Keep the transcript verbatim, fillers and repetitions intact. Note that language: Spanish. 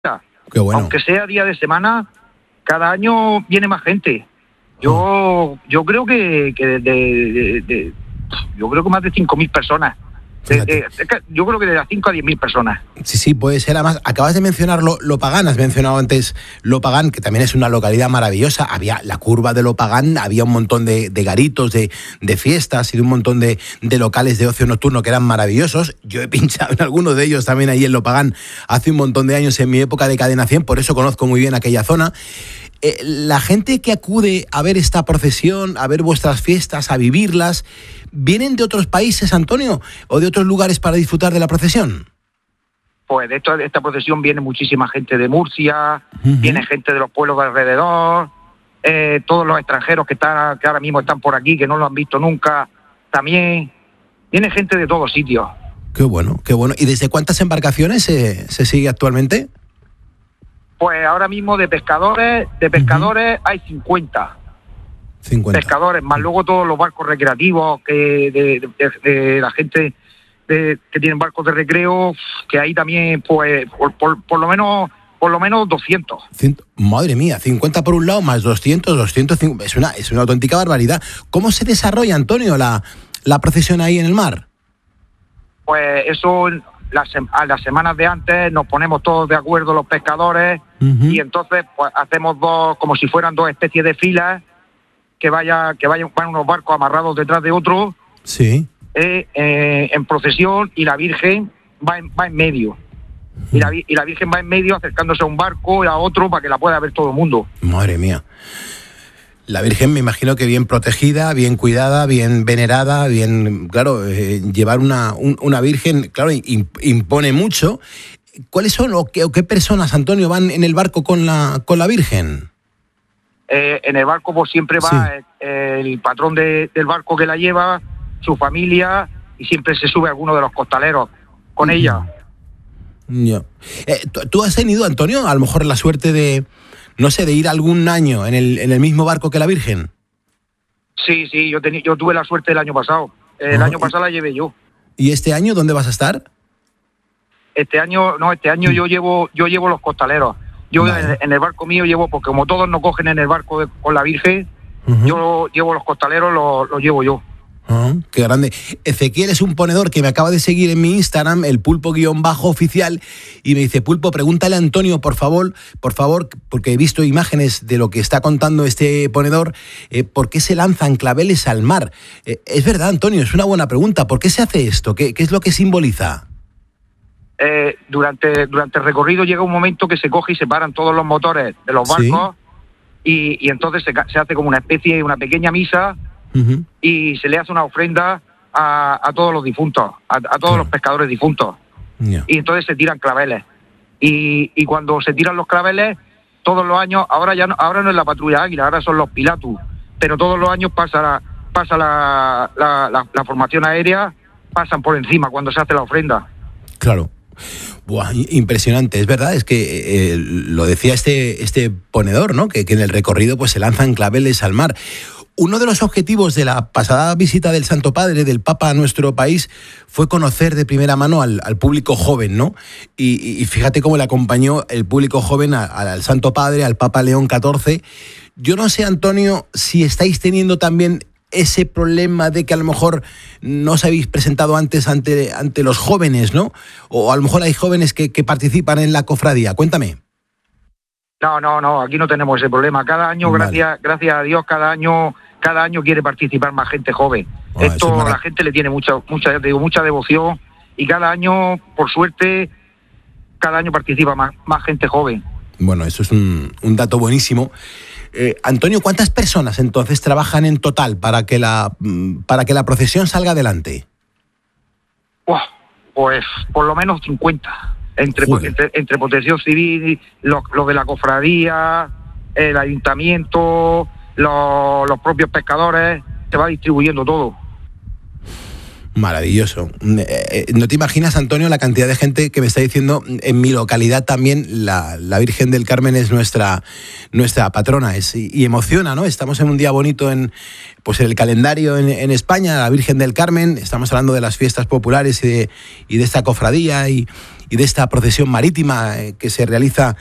Qué bueno. Aunque sea día de semana, cada año viene más gente. Yo oh. yo creo que, que de, de, de, de, yo creo que más de cinco mil personas. De, de, de, yo creo que de las cinco a diez mil personas. Sí, sí, puede ser. Además, acabas de mencionar Lopagán, has mencionado antes Lopagán, que también es una localidad maravillosa. Había la curva de Lopagán, había un montón de, de garitos, de, de fiestas y de un montón de, de locales de ocio nocturno que eran maravillosos. Yo he pinchado en algunos de ellos también ahí en Lopagán hace un montón de años en mi época de Cadena cien, por eso conozco muy bien aquella zona. Eh, la gente que acude a ver esta procesión, a ver vuestras fiestas, a vivirlas, ¿vienen de otros países, Antonio, o de otros lugares para disfrutar de la procesión? Pues de, esto, de esta procesión viene muchísima gente de Murcia, uh-huh. viene gente de los pueblos de alrededor, eh, todos los extranjeros que, están, que ahora mismo están por aquí, que no lo han visto nunca, también viene gente de todos sitios. Qué bueno, qué bueno. ¿Y desde cuántas embarcaciones se, se sigue actualmente? Pues ahora mismo de pescadores, de pescadores uh-huh. hay cincuenta. cincuenta. Pescadores, más luego todos los barcos recreativos que de, de, de, de la gente de, que tienen barcos de recreo, que ahí también, pues, por, por, por lo menos por lo menos doscientos. Ciento, madre mía, cincuenta por un lado, más doscientos, doscientos cincuenta, es una, es una auténtica barbaridad. ¿Cómo se desarrolla, Antonio, la, la procesión ahí en el mar? Pues eso, las, a las semanas de antes nos ponemos todos de acuerdo los pescadores uh-huh. y entonces pues hacemos dos, como si fueran dos especies de filas, que vaya que vayan van unos barcos amarrados detrás de otros, sí, eh, eh, en procesión, y la Virgen va en, va en medio. Y la, y la Virgen va en medio acercándose a un barco y a otro para que la pueda ver todo el mundo. Madre mía. La Virgen me imagino que bien protegida, bien cuidada, bien venerada, bien... Claro, eh, llevar una, un, una Virgen, claro, impone mucho. ¿Cuáles son o qué, o qué personas, Antonio, van en el barco con la, con la Virgen? Eh, en el barco pues siempre va sí. el, el patrón de, del barco que la lleva, su familia, y siempre se sube alguno de los costaleros con uh-huh. ella. Yeah. Eh, ¿Tú has tenido, Antonio, a lo mejor la suerte de, no sé, de ir algún año en el, en el mismo barco que la Virgen? Sí, sí, yo, tení, yo tuve la suerte el año pasado. El uh-huh. año pasado la llevé yo. ¿Y este año dónde vas a estar? Este año, no, este año uh-huh. yo llevo yo llevo los costaleros. Yo vale. en, en el barco mío llevo, porque como todos no cogen en el barco de, con la Virgen, uh-huh. yo llevo los costaleros, los, los llevo yo. Uh-huh. Qué grande. Ezequiel es un ponedor que me acaba de seguir en mi Instagram, el pulpo guión bajo oficial, y me dice: Pulpo, pregúntale a Antonio, por favor, por favor, porque he visto imágenes de lo que está contando este ponedor, eh, ¿por qué se lanzan claveles al mar? Eh, es verdad, Antonio, es una buena pregunta. ¿Por qué se hace esto? ¿Qué, qué es lo que simboliza? Eh, durante, durante el recorrido llega un momento que se coge y se paran todos los motores de los barcos, ¿sí? y, y entonces se, se hace como una especie, una pequeña misa, uh-huh. y se le hace una ofrenda a, a todos los difuntos, a, a todos claro. los pescadores difuntos. Yeah. Y entonces se tiran claveles. Y, y cuando se tiran los claveles, todos los años, ahora ya no, ahora no es la patrulla Águila, ahora son los Pilatus, pero todos los años pasa la, pasa la, la, la, la formación aérea, pasan por encima cuando se hace la ofrenda. Claro. Buah, impresionante, es verdad, es que eh, lo decía este, este ponedor, ¿no? Que, que en el recorrido pues se lanzan claveles al mar. Uno de los objetivos de la pasada visita del Santo Padre, del Papa a nuestro país, fue conocer de primera mano al, al público joven, ¿no? Y, y fíjate cómo le acompañó el público joven a, a, al Santo Padre, al Papa León catorce. Yo no sé, Antonio, si estáis teniendo también ese problema de que a lo mejor no os habéis presentado antes ante, ante los jóvenes, ¿no? O a lo mejor hay jóvenes que, que participan en la cofradía. Cuéntame. No, no, no, aquí no tenemos ese problema. Cada año, vale. gracias, gracias a Dios, cada año, cada año quiere participar más gente joven. Oh, Esto es la gente le tiene mucha, mucha, digo, mucha devoción, y cada año, por suerte, cada año participa más, más gente joven. Bueno, eso es un, un dato buenísimo. Eh, Antonio, ¿cuántas personas entonces trabajan en total para que la para que la procesión salga adelante? Wow, pues por lo menos cincuenta. Entre, entre, entre protección civil, los lo de la cofradía, el ayuntamiento, lo, los propios pescadores, se va distribuyendo todo. Maravilloso. Eh, ¿No te imaginas, Antonio, la cantidad de gente que me está diciendo? En mi localidad también la, la Virgen del Carmen es nuestra, nuestra patrona, es, y, y emociona, ¿no? Estamos en un día bonito en, pues en el calendario en, en España, la Virgen del Carmen, estamos hablando de las fiestas populares y de, y de esta cofradía, y, y de esta procesión marítima eh, que se realiza